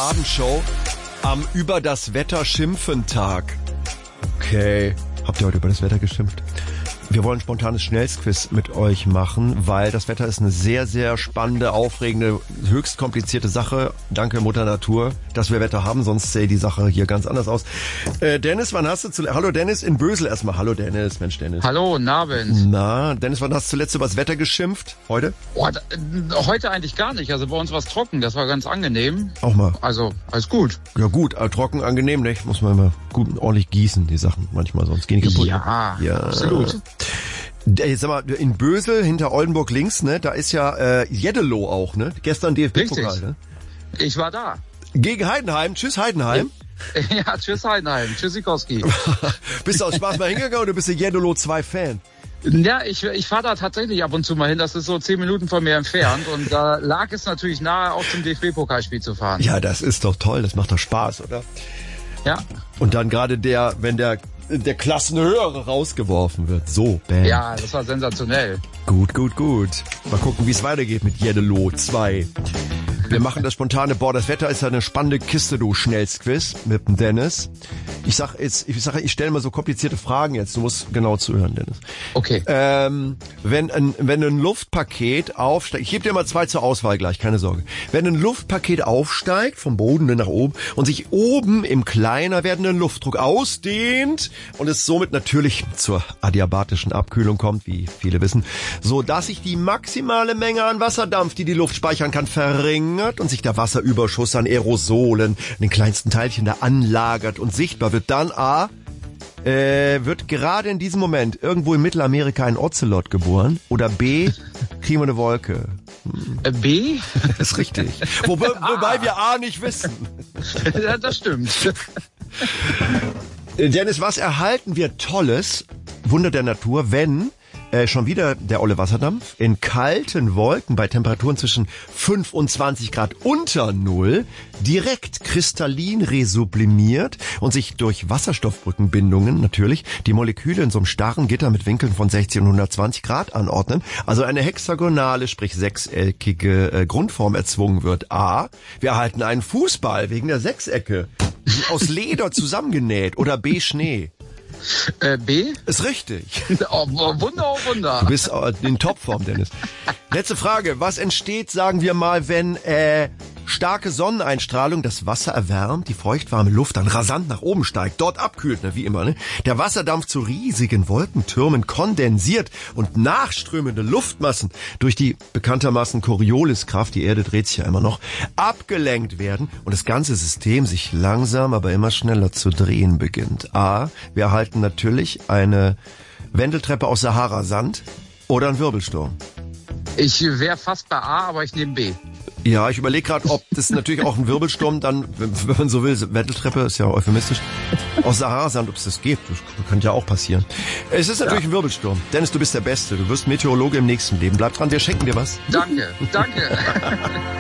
Abendshow am Über das Wetter schimpfen Tag. Okay, habt ihr heute über das Wetter geschimpft? Wir wollen ein spontanes Schnellsquiz mit euch machen, weil das Wetter ist eine sehr, sehr spannende, aufregende, höchst komplizierte Sache. Danke Mutter Natur, dass wir Wetter haben, sonst sähe die Sache hier ganz anders aus. Dennis, wann hast du Hallo Dennis in Bösel erstmal. Hallo Dennis, Mensch Dennis. Hallo, Abend. Na, Dennis, wann hast du zuletzt über das Wetter geschimpft? Heute? Heute eigentlich gar nicht. Also bei uns war es trocken, das war ganz angenehm. Auch mal. Also, alles gut. Ja gut, trocken, angenehm, nicht? Muss man immer gut ordentlich gießen, die Sachen manchmal, sonst gehen die kaputt. Ja, absolut. Jetzt sag mal, in Bösel, hinter Oldenburg links, ne, da ist ja Jeddelo auch, ne? Gestern DFB-Pokal, ne? Ich war da. Gegen Heidenheim. Tschüss Heidenheim. Ja, tschüss Heidenheim. Tschüssikowski. Bist du aus Spaß mal hingegangen oder bist du Jeddelo 2 Fan? Ja, ich fahre da tatsächlich ab und zu mal hin. Das ist so 10 Minuten von mir entfernt. Und da lag es natürlich nahe, auch zum DFB-Pokalspiel zu fahren. Ja, das ist doch toll. Das macht doch Spaß, oder? Ja. Und dann gerade wenn der Klassenhöhere rausgeworfen wird. So, bam. Ja, das war sensationell. Gut. Mal gucken, wie es weitergeht mit Jeddelo 2. Wir machen das spontane, das Wetter ist ja eine spannende Kiste, du Schnellsquiz mit dem Dennis. Ich stelle mal so komplizierte Fragen jetzt. Du musst genau zuhören, Dennis. Okay. Wenn ein Luftpaket aufsteigt, ich gebe dir mal 2 zur Auswahl gleich, keine Sorge. Wenn ein Luftpaket aufsteigt, vom Boden nach oben, und sich oben im kleiner werdenden Luftdruck ausdehnt und es somit natürlich zur adiabatischen Abkühlung kommt, wie viele wissen, so dass sich die maximale Menge an Wasserdampf, die Luft speichern kann, verringert und sich der Wasserüberschuss an Aerosolen, den kleinsten Teilchen da anlagert und sichtbar wird, dann wird gerade in diesem Moment irgendwo in Mittelamerika ein Ocelot geboren, oder B, kriegen wir eine Wolke. B? Das ist richtig. Wobei wir A nicht wissen. Ja, das stimmt. Dennis, was erhalten wir Tolles, Wunder der Natur, wenn schon wieder der olle Wasserdampf in kalten Wolken bei Temperaturen zwischen 25 Grad unter Null direkt kristallin resublimiert und sich durch Wasserstoffbrückenbindungen natürlich die Moleküle in so einem starren Gitter mit Winkeln von 60 und 120 Grad anordnen, also eine hexagonale, sprich sechseckige Grundform erzwungen wird. A, wir erhalten einen Fußball wegen der Sechsecke, aus Leder zusammengenäht, oder B, Schnee. B? Ist richtig. Oh, Wunder, oh Wunder. Du bist in Topform, Dennis. Letzte Frage. Was entsteht, sagen wir mal, wenn starke Sonneneinstrahlung das Wasser erwärmt, die feuchtwarme Luft dann rasant nach oben steigt, dort abkühlt, ne, wie immer, ne? Der Wasserdampf zu riesigen Wolkentürmen kondensiert und nachströmende Luftmassen durch die bekanntermaßen Corioliskraft, die Erde dreht sich ja immer noch, abgelenkt werden und das ganze System sich langsam, aber immer schneller zu drehen beginnt. A, wir erhalten natürlich eine Wendeltreppe aus Sahara-Sand oder einen Wirbelsturm. Ich wäre fast bei A, aber ich nehme B. Ja, ich überlege gerade, ob das natürlich auch ein Wirbelsturm dann, wenn man so will, Wendeltreppe ist ja euphemistisch, aus Sahara-Sand, ob es das geht, das könnte ja auch passieren. Es ist natürlich ein Wirbelsturm. Dennis, du bist der Beste, du wirst Meteorologe im nächsten Leben. Bleib dran, wir schenken dir was. Danke.